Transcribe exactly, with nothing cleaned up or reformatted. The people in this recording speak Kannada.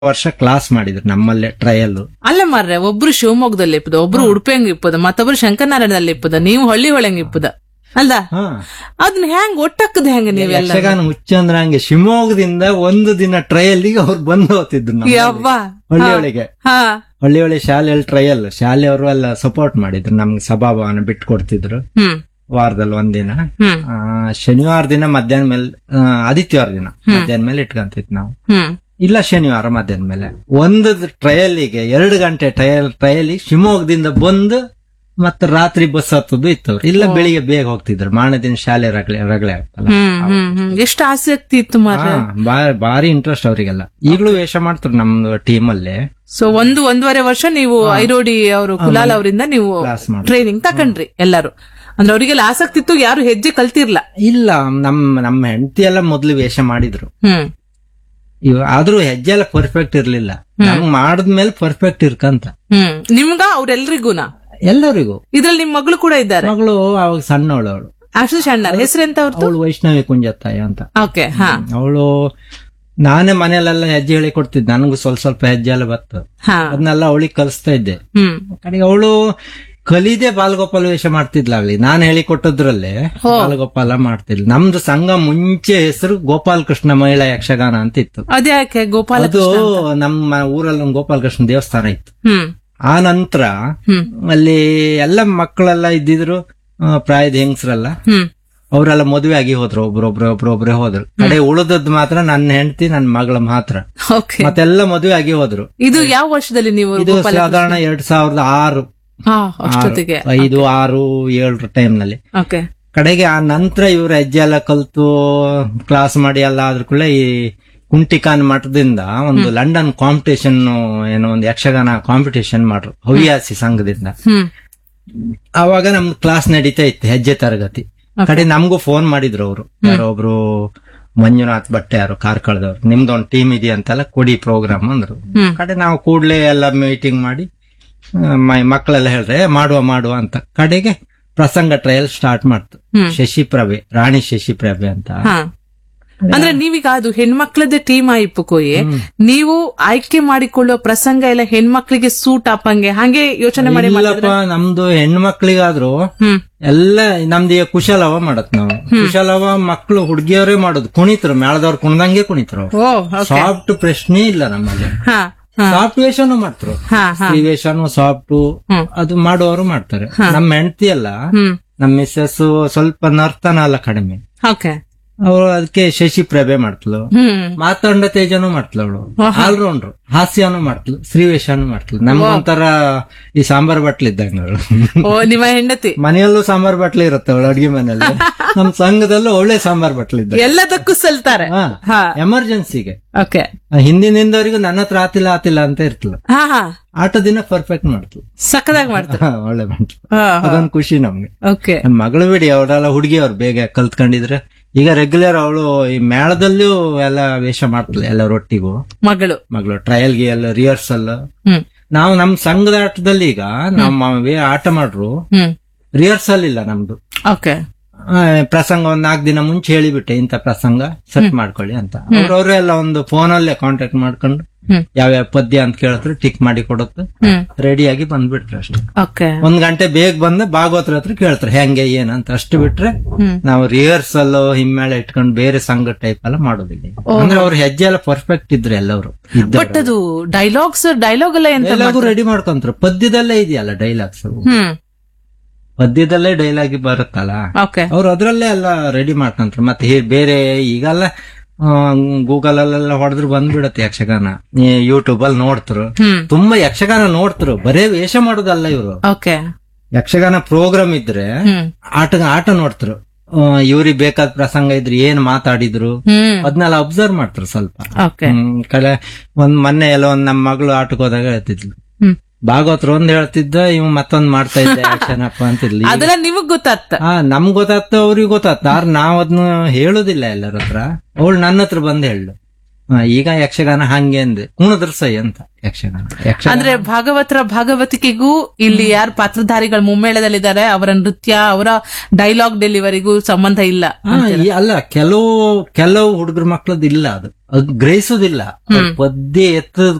ವರ್ಷ ಕ್ಲಾಸ್ ಮಾಡಿದ್ರು ನಮ್ಮಲ್ಲೇ ಟ್ರಯಲ್. ಅಲ್ಲ ಮಾರ್ರೆ, ಒಬ್ರು ಶಿವಮೊಗ್ಗದಲ್ಲಿ ಇಪ್ಪದ, ಒಬ್ರು ಉಡುಪಿಯಂಗ್ ಇಪ್ಪದ, ಮತ್ತೊಬ್ರು ಶಂಕರನಾರಾಯಣದಲ್ಲಿ ಇಪ್ಪದ, ನೀವು ಹಳ್ಳಿ ಹೊಳಂಗ್ ಇಪ್ಪದ ಅಲ್ದ? ಅದನ್ನ ಹೆಂಗ್ ಒಟ್ಟಕ್ಕದ ಹೆಂಗ ನೀವೆಲ್ಲ? ಯಕ್ಷಗಾನ ಹುಚ್ಚ ಅಂದ್ರೆ ಹಂಗೆ ಶಿವಮೊಗ್ಗದಿಂದ ಒಂದು ದಿನ ಟ್ರಯಲ್ಗೆ ಅವ್ರು ಬಂದು ಹೋಗ್ತಿದ್ರು ನಮ್ಮ ಯವ್ವಾ. ಹಳ್ಳಿಯೊಳಗೆ. ಹಾ ಹಳ್ಳಿಯೊಳಗೆ ಶಾಲೆಯಲ್ಲಿ ಟ್ರಯಲ್, ಶಾಲೆಯವರು ಎಲ್ಲ ಸಪೋರ್ಟ್ ಮಾಡಿದ್ರು ನಮ್ಗೆ, ಸಭಾಭವನ ಬಿಟ್ಟು ಕೊಡ್ತಿದ್ರು ಹ್ಮ್ ವಾರದಲ್ಲಿ ಒಂದಿನ. ಹ್ಮ್ ಆ, ಶನಿವಾರ ದಿನ ಮಧ್ಯಾಹ್ನ ಮೇಲೆ, ಆ, ಆದಿತ್ಯವಾರ ದಿನ ಮಧ್ಯಾಹ್ನ ಮೇಲೆ ಇಟ್ಕೊಂತಿದ್ ನಾವು, ಹ್ಮ್ ಇಲ್ಲ ಶನಿವಾರ ಮಧ್ಯಾಹ್ನ ಮೇಲೆ. ಒಂದು ಟ್ರಯಲಿಗೆ ಎರಡು ಗಂಟೆ ಟ್ರಯಲ್ ಟ್ರಯಲಿಗೆ ಶಿವಮೊಗ್ಗದಿಂದ ಬಂದು ಮತ್ತೆ ರಾತ್ರಿ ಬಸ್ ಹತ್ತದು ಇತ್ತವ್ರು, ಇಲ್ಲ ಬೆಳಿಗ್ಗೆ ಬೇಗ ಹೋಗ್ತಿದ್ರು. ಮಾರನೇ ದಿನ ಶಾಲೆ ರಗಳೆ ರಗಳೆ ಆಗ್ತಲ್ಲ. ಹ್ಮ್ ಹ್ಮ್ ಹ್ಮ್ ಎಷ್ಟು ಆಸಕ್ತಿ ಇತ್ತು ಮಾರ್ರೆ. ಹಾ, ಬಾ- ಭಾರಿ ಇಂಟ್ರೆಸ್ಟ್ ಅವರಿಗೆಲ್ಲ. ಈಗಲೂ ವೇಷ ಮಾಡ್ತಾರೆ ನಮ್ದು ಟೀಮ್ ಅಲ್ಲಿ. ಸೊ ಒಂದು ಒಂದೂವರೆ ವರ್ಷ ನೀವು ಐರೋಡಿ ಅವರು ಕುಲಾಲ್ ಅವರಿಂದ ನೀವು ಕ್ಲಾಸ್ ಮಾಡಿ ಟ್ರೈನಿಂಗ್ ತಕೊಂಡ್ರಿ ಎಲ್ಲರೂ. ಅಂದ್ರೆ ಅವರಿಗೆಲ್ಲ ಆಸಕ್ತಿ ಇತ್ತು, ಯಾರು ಹೆಜ್ಜೆ ಕಲ್ತಿರ್ಲ. ಇಲ್ಲ, ನಮ್ ನಮ್ಮ ಹೆಂಡತಿ ಎಲ್ಲ ಮೊದ್ಲು ವೇಷ ಮಾಡಿದ್ರು. ಹ್ಮ್ ಇವ ಆದ್ರೂ ಹೆಜ್ಜೆ ಎಲ್ಲ ಪರ್ಫೆಕ್ಟ್ ಇರ್ಲಿಲ್ಲ. ನಮ್ಗ್ ಮಾಡಿದ್ಮೇಲೆ ಪರ್ಫೆಕ್ಟ್ ಇರ್ಕಂತ ಹ್ಮ್ ನಿಮ್ಗ ಅವ್ರೆಲ್ರಿಗೂನಾ? ಎಲ್ಲರಿಗೂ. ಇದ್ರಲ್ಲಿ ನಿಮ್ ಮಗಳು ಕೂಡ ಇದ್ದಾರೆ? ಮಗಳು ಅವಾಗ ಸಣ್ಣವಳು, ಅವಳು ಅಷ್ಟು ಸಣ್ಣ. ಹೆಸರೆಂತ ಅವ್ರದ್ದು? ಅವಳು ವೈಷ್ಣವಿ ಕುಂಜತ್ತಾಯ ಅಂತ. ಓಕೆ. ಹಾ ಅವಳು ನಾನೇ ಮನೆಯಲ್ಲೆಲ್ಲ ಹೆಜ್ಜೆ ಹೇಳಿ ಕೊಡ್ತಿದ್ದೆ, ನನಗೂ ಸ್ವಲ್ಪ ಸ್ವಲ್ಪ ಹೆಜ್ಜೆ ಎಲ್ಲ ಬತ್ತು. ಹಾ ಅದನ್ನೆಲ್ಲ ಅವಳಿಗೆ ಕಲಿಸ್ತಾ ಇದ್ದೆ. ಹ್ಮ್ ಕಡೆಗೆ ಅವಳು ಕಲಿದೆ ಬಾಲಗೋಪಾಲ ವೇಷ ಮಾಡ್ತಿದ್ಲಾಗ್ಲಿ, ನಾನು ಹೇಳಿ ಕೊಟ್ಟದ್ರಲ್ಲೇ ಬಾಲಗೋಪಾಲ ಮಾಡ್ತಿದ್ಲು. ನಮ್ದು ಸಂಘ ಮುಂಚೆ ಹೆಸರು ಗೋಪಾಲ ಕೃಷ್ಣ ಮಹಿಳಾ ಯಕ್ಷಗಾನ ಅಂತ ಇತ್ತು. ಅದ್ಯಾಕೆ ಗೋಪಾಲ? ಅದು ನಮ್ಮ ಊರಲ್ಲಿ ಒಂದು ಗೋಪಾಲ ಕೃಷ್ಣ ದೇವಸ್ಥಾನ ಇತ್ತು. ಹ್ಮ್ ಆ ನಂತರ ಹ್ಮ್ ಅಲ್ಲಿ ಎಲ್ಲ ಮಕ್ಕಳೆಲ್ಲ ಇದ್ದಿದ್ರು, ಆ, ಪ್ರಾಯದ ಹೆಂಗಸ್ರಲ್ಲ, ಹ್ಮ್ ಅವರೆಲ್ಲ ಮದುವೆ ಆಗಿ ಹೋದ್ರು, ಒಬ್ರೊಬ್ರು ಒಬ್ರೊಬ್ರೆ ಹೋದ್ರು. ಕಡೆ ಉಳಿದದ್ ಮಾತ್ರ ನನ್ನ ಹೆಂಡತಿ ನನ್ನ ಮಗಳ ಮಾತ್ರ, ಓಕೆ. ಮತ್ತೆಲ್ಲ ಮದುವೆ ಆಗಿ ಹೋದ್ರು. ಇದು ಯಾವ ವರ್ಷದಲ್ಲಿ ನೀವು ಇದು ಗೋಪಾಲ? ಸಾಧಾರಣ ಎರಡ್ ಸಾವಿರದ ಆರು ಹಾ ಅಷ್ಟೊತ್ತಿಗೆ. ಐದು ಆರು ಏಳರ ಟೈಮ್ ನಲ್ಲಿ. ಓಕೆ. ಕಡೆಗೆ ಆ ನಂತರ ಇವ್ರ ಹೆಜ್ಜೆ ಎಲ್ಲ ಕಲ್ತು ಕ್ಲಾಸ್ ಮಾಡಿ ಎಲ್ಲ ಆದ್ರ ಕೂಡ ಈ ಕುಂಟಿಕಾನ್ ಮಠದಿಂದ ಒಂದು ಲಂಡನ್ ಕಾಂಪಿಟೇಷನ್, ಏನೋ ಒಂದು ಯಕ್ಷಗಾನ ಕಾಂಪಿಟೇಷನ್ ಮಾಡ್ರು ಹವ್ಯಾಸಿ ಸಂಘದಿಂದ. ಹ್ಮ್ ಆವಾಗ ನಮ್ ಕ್ಲಾಸ್ ನಡೀತಾ ಇತ್ತು ಹೆಜ್ಜೆ ತರಗತಿ. ಕಡೆ ನಮಗೂ ಫೋನ್ ಮಾಡಿದ್ರು ಅವರು, ಯಾರೋ ಒಬ್ರು ಮಂಜುನಾಥ್ ಭಟ್ಟೆ ಯಾರು ಕಾರ್ಕಳದವ್ರು, ನಿಮ್ದೊಂದು ಟೀಮ್ ಇದೆಯಂತೆಲ್ಲ ಕೊಡಿ ಪ್ರೋಗ್ರಾಮ್ ಅಂದ್ರು. ಹ್ಮ್ ಕಡೆ ನಾವು ಕೂಡ್ಲೆ ಎಲ್ಲ ಮೀಟಿಂಗ್ ಮಾಡಿ ಆ, ಮ- ಮಕ್ಕಳೆಲ್ಲ ಹೇಳ್ರೆ ಮಾಡುವ ಮಾಡುವ ಅಂತ. ಕಡೆಗೆ ಪ್ರಸಂಗ ಟ್ರಯಲ್ ಸ್ಟಾರ್ಟ್ ಮಾಡ್ತು. ಹ್ಮ್. ಶಶಿಪ್ರಭೆ, ರಾಣಿ ಶಶಿಪ್ರಭೆ ಅಂತ. ಹಾ ಅಂದ್ರೆ ನೀವೀಗ ಅದು ಹೆಣ್ಮಕ್ಳದ್ದೇ ಟೀಮ್ ಆಯ್ಪು ಕೊಯ್, ನೀವು ಆಯ್ಕೆ ಮಾಡಿಕೊಳ್ಳುವ ಪ್ರಸಂಗ ಎಲ್ಲ ಹೆಣ್ಮಕ್ಳಿಗೆ ಸೂಟ್ ಆಪಂಗೆ ಹಂಗೆ ಯೋಚನೆ ಮಾಡಿ ಇಲ್ಲಪ್ಪ, ನಮ್ದು ಹೆಣ್ಮಕ್ಳಿಗಾದ್ರು ಹ್ಮ್ ಎಲ್ಲ ನಮ್ದು ಈಗ ಕುಶಲವ ಮಾಡತ್ ನಾವು. ಕುಶಲವ ಮಕ್ಳು ಹುಡುಗಿಯವರೇ ಮಾಡೋದು, ಕುಣಿತರು, ಮೇಳದವ್ರು ಕುಣ್ದಂಗೆ ಕುಣಿತರು. ಓ ಸಾಫ್ಟ್ ಪ್ರಶ್ನೆ ಇಲ್ಲ ನಮ್ಮಲ್ಲಿ. ಹಾ ಸಾಫ್ಟ್ ವೇಷನು ಮಾಡ್ತಾರೆ, ಹಾ ಹಾ ಸ್ತ್ರೀ ವೇಷನು ಸಾಫ್ಟ್ ಹ್ಮ್. ಅದು ಮಾಡುವವರು ಮಾಡ್ತಾರೆ. ನಮ್ಮ ಹೆಂಡತಿ ಅಲ್ಲ, ಹ್ಮ್ ನಮ್ಮ ಮಿಸ್ಸಸ್ ಸ್ವಲ್ಪ ನರ್ತನ ಅಲ್ಲ ಕಡಿಮೆ, ಓಕೆ. ಅವಳು ಅದಕ್ಕೆ ಶಶಿ ಪ್ರಭೆ ಮಾಡ್ತಳು, ಹ್ಮ್ ಮಾತಾಂಡ ತೇಜನು ಮಾಡ್ತಳು, ಅವಳು ಆಲ್ರೌಂಡ್ರು, ಹಾಸ್ಯನು ಮಾಡ್ತಳು, ಸ್ತ್ರೀವೇಷನು ಮಾಡ್ತಳು. ನಮ್ಗೊಂಥರ ಈ ಸಾಂಬಾರ್ ಬಟ್ಲು ಇದ್ದಂಗ ಅವಳು. ಓ ನಿಮ್ಮ ಹೆಂಡತಿ ಮನೆಯಲ್ಲೂ ಸಾಂಬಾರ್ ಬಟ್ಲೆ ಇರುತ್ತೆ ಅವಳು, ಅಡ್ಗೆ ಮನೆಯಲ್ಲಿ. ನಮ್ ಸಂಘದಲ್ಲೂ ಒಳ್ಳೆ ಸಾಂಬಾರ್ ಬಟ್ಲು ಇದ್ದ, ಎಲ್ಲದಕ್ಕೂ ಸಲ್ತಾರೆ. ಹಾ ಎಮರ್ಜೆನ್ಸಿಗೆ. ಓಕೆ. ಹಿಂದಿನಿಂದವರಿಗೂ ನನ್ನ ಹತ್ರ ಆತಿಲ್ಲ ಆತಿಲ್ಲ ಅಂತ ಇರ್ತಳು, ಹಾ ಹಾ ಆಟದಿನ ಪರ್ಫೆಕ್ಟ್ ಮಾಡ್ತಳು, ಸಕ್ಕದಾಗಿ ಮಾಡ್ತಾರೆ. ಹಾ, ಒಳ್ಳೆ ಮಾಡ್ತಳು. ಅದೊಂದು ಖುಷಿ ನಮ್ಗೆ. ಓಕೆ. ನಮ್ ಮಗಳು ಬಿಡಿ, ಅವಳೆಲ್ಲ ಹುಡುಗಿ ಅವ್ರು ಬೇಗ ಕಲ್ತ್ಕೊಂಡಿದ್ರೆ ಈಗ ರೆಗ್ಯುಲರ್ ಅವಳು ಈ ಮೇಳದಲ್ಲೂ ಎಲ್ಲ ವೇಷ ಮಾಡ್ತಳೆ ಎಲ್ಲರೊಟ್ಟಿಗೂ. ಮಗಳು ಮಗಳು ಟ್ರಯಲ್ಗೆ ಎಲ್ಲ ರಿಹರ್ಸಲ್. ಹ್ಮ್ ನಾವು ನಮ್ ಸಂಘದ ಆಟದಲ್ಲಿ ಈಗ ನಮ್ಮ ವೇ- ಆಟ ಮಾಡ್ರು ಹ್ಮ್ ರಿಹರ್ಸಲ್ ಇಲ್ಲ ನಮ್ದು. ಓಕೆ. ಆ, ಪ್ರಸಂಗ ಒಂದ್ ನಾಲ್ಕು ದಿನ ಮುಂಚೆ ಹೇಳಿಬಿಟ್ಟೆ, ಇಂಥ ಪ್ರಸಂಗ ಸೆಟ್ ಮಾಡ್ಕೊಳ್ಳಿ ಅಂತ. ಅವ್ರವ್ರೆ ಎಲ್ಲ ಒಂದು ಫೋನಲ್ಲೇ ಕಾಂಟ್ಯಾಕ್ಟ್ ಮಾಡ್ಕೊಂಡು ಹ್ಮ್ ಯಾವ್ಯಾವ ಪದ್ಯ ಅಂತ ಕೇಳಿದ್ರೆ ಟಿಕ್ ಮಾಡಿ ಕೊಡುತ್ತೆ, ಹ್ಮ್ ರೆಡಿಯಾಗಿ ಬಂದ್ಬಿಟ್ರೆ ಅಷ್ಟೇ. ಓಕೆ. ಒಂದ್ ಗಂಟೆ ಬೇಗ ಬಂದ ಭಾಗವತರ ಹತ್ರ ಕೇಳ್ತಾರೆ ಹೆಂಗೆ ಏನಂತ, ಅಷ್ಟು ಬಿಟ್ರೆ ಹ್ಮ್ ನಾವು ರಿಹರ್ಸಲ್ ಹಿಮ್ಮೇಳ ಇಟ್ಕೊಂಡು ಬೇರೆ ಸಂಘ ಟೈಪ್ ಎಲ್ಲ ಮಾಡೋದಿಲ್ಲ. ಅಂದ್ರೆ ಅವ್ರ ಹೆಜ್ಜೆ ಎಲ್ಲ ಪರ್ಫೆಕ್ಟ್ ಇದ್ರೆ ಎಲ್ಲವರು ಬಟ್ ಅದು ಡೈಲಾಗ್ಸ್ ಡೈಲಾಗ್ ಎಲ್ಲ ಎಂತ ಎಲ್ಲಾಗೂ ರೆಡಿ ಮಾಡ್ಕೊಂತಾರೆ. ಪದ್ಯದಲ್ಲೇ ಇದೆಯಲ್ಲ ಡೈಲಾಗ್ಸ್, ಹ್ಮ್ ಪದ್ಯದಲ್ಲೇ ಡೈಲಾಗ್ ಬರುತ್ತಲ್ಲ, ಓಕೆ. ಅವ್ರು ಅದ್ರಲ್ಲೇ ಎಲ್ಲ ರೆಡಿ ಮಾಡ್ಕೊಂತಾರೆ. ಮತ್ತೆ ಹೇ- ಬೇರೆ ಈಗೆಲ್ಲ ಗೂಗಲ್ ಅಲ್ಲೆಲ್ಲ ಹೊಡೆದ್ರು ಬಂದ್ಬಿಡತ್ತೆ ಯಕ್ಷಗಾನ, ಯೂಟ್ಯೂಬ್ ಅಲ್ಲಿ ನೋಡ್ತರು, ಹ್ಮ್ ತುಂಬಾ ಯಕ್ಷಗಾನ ನೋಡ್ತರು. ಬರೇ ವೇಷ ಮಾಡೋದಲ್ಲ ಇವರು, ಓಕೆ. ಯಕ್ಷಗಾನ ಪ್ರೋಗ್ರಾಮ್ ಇದ್ರೆ ಹ್ಮ್ ಆಟ ಆಟ ನೋಡ್ತರು. ಇವ್ರಿಗೆ ಬೇಕಾದ ಪ್ರಸಂಗ ಇದ್ರೆ ಏನ್ ಮಾತಾಡಿದ್ರು ಹ್ಮ್ ಅದನ್ನೆಲ್ಲ ಅಬ್ಸರ್ವ್ ಮಾಡ್ತಾರೆ ಸ್ವಲ್ಪ. ಓಕೆ. ಹ್ಮ್, ಕಡೆ ಒಂದ್ ಮೊನ್ನೆ ಎಲ್ಲ ಒಂದ್ ನಮ್ಮ ಮಗಳು ಆಟಕ್ಕೆ ಹೋದಾಗ ಹೇಳ್ತಿದ್ಲು, ಹ್ಮ್ ಭಾಗವತ್ರ ಒಂದ್ ಹೇಳ್ತಿದ್ದ, ಇವ್ ಮತ್ತೊಂದ್ ಮಾಡ್ತಾ ಇದ್ದೆ ಯಕ್ಷನಪ್ಪ ಅಂತಿದ್ಲಿ. ಅದೆಲ್ಲ ನಿಮಗ್ ಗೊತ್ತಾಗ್ತ? ಹಾ, ನಮ್ಗ್ ಗೊತ್ತಾಗ್ತ, ಅವ್ರಿಗೆ ಗೊತ್ತಾಗ್ತ. ಆರ್ ನಾವ್ ಅದನ್ನ ಹೇಳುದಿಲ್ಲ ಎಲ್ಲರ ಹತ್ರ. ಅವಳು ನನ್ನ ಹತ್ರ ಬಂದ್ ಹೇಳು, ಆ, ಈಗ ಯಕ್ಷಗಾನ ಹಂಗೆ ಅಂದೆ ಕುಣದ್ರ ಸೈ ಅಂತ ಯಕ್ಷಗಾನ ಯಕ್ಷಗಾನ ಅಂದ್ರೆ ಭಾಗವತರ ಭಾಗವತಿಕೆಗೂ ಇಲ್ಲಿ ಯಾರು ಪಾತ್ರಧಾರಿಗಳು ಮುಮ್ಮೇಳದಲ್ಲಿದ್ದಾರೆ ಅವರ ನೃತ್ಯ ಅವರ ಡೈಲಾಗ್ ಡೆಲಿವರಿಗೂ ಸಂಬಂಧ ಇಲ್ಲ. ಆ, ಈ- ಅಲ್ಲ ಕೆಲವು ಕೆಲವು ಹುಡುಗರ ಮಕ್ಳದ್ದು ಇಲ್ಲ ಅದು ಅದು ಗ್ರಹಿಸೋದಿಲ್ಲ. ಪದ್ಯ ಎತ್ತದ